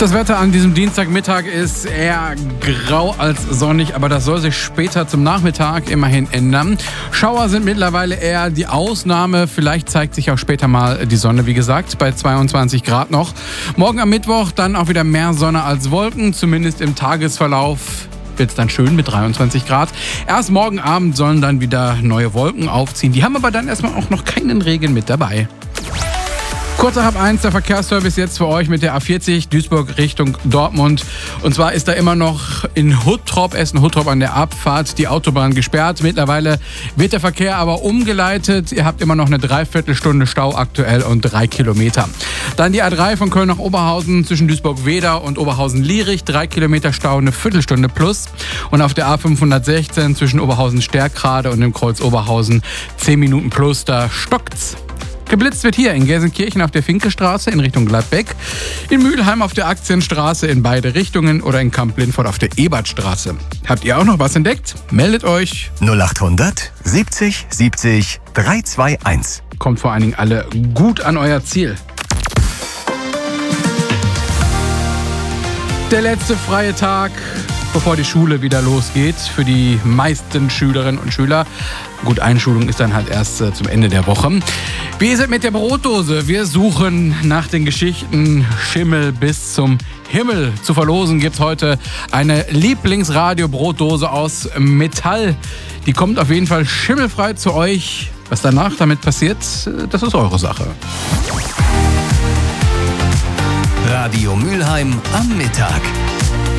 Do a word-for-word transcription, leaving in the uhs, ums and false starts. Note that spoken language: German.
Das Wetter an diesem Dienstagmittag ist eher grau als sonnig, aber das soll sich später zum Nachmittag immerhin ändern. Schauer sind mittlerweile eher die Ausnahme. Vielleicht zeigt sich auch später mal die Sonne, wie gesagt, bei zweiundzwanzig Grad noch. Morgen am Mittwoch dann auch wieder mehr Sonne als Wolken, zumindest im Tagesverlauf. Wird es dann schön mit dreiundzwanzig Grad. Erst morgen Abend sollen dann wieder neue Wolken aufziehen. Die haben aber dann erstmal auch noch keinen Regen mit dabei. Kurz nach halb eins der Verkehrsservice jetzt für euch mit der A vierzig Duisburg Richtung Dortmund. Und zwar ist da immer noch in Huttrop, Essen-Huttrop an der Abfahrt die Autobahn gesperrt. Mittlerweile wird der Verkehr aber umgeleitet. Ihr habt immer noch eine Dreiviertelstunde Stau aktuell und drei Kilometer. Dann die A drei von Köln nach Oberhausen zwischen Duisburg-Wedau und Oberhausen-Lierich. Drei Kilometer Stau, eine Viertelstunde plus. Und auf der A fünfhundertsechzehn zwischen Oberhausen-Stärkrade und dem Kreuz Oberhausen zehn Minuten plus. Da stockt's. Geblitzt wird hier in Gelsenkirchen auf der Finkestraße in Richtung Gladbeck, in Mülheim auf der Aktienstraße in beide Richtungen oder in Kamp-Lindfort auf der Ebertstraße. Habt ihr auch noch was entdeckt? Meldet euch. null achthundert siebzig siebzig dreihunderteinundzwanzig. Kommt vor allen Dingen alle gut an euer Ziel. Der letzte freie Tag, bevor die Schule wieder losgeht, für die meisten Schülerinnen und Schüler. Gut, Einschulung ist dann halt erst äh, zum Ende der Woche. Wie ist es mit der Brotdose? Wir suchen nach den Geschichten Schimmel bis zum Himmel. Zu verlosen gibt's heute eine Lieblingsradio-Brotdose aus Metall. Die kommt auf jeden Fall schimmelfrei zu euch. Was danach damit passiert, das ist eure Sache. Radio Mülheim am Mittag.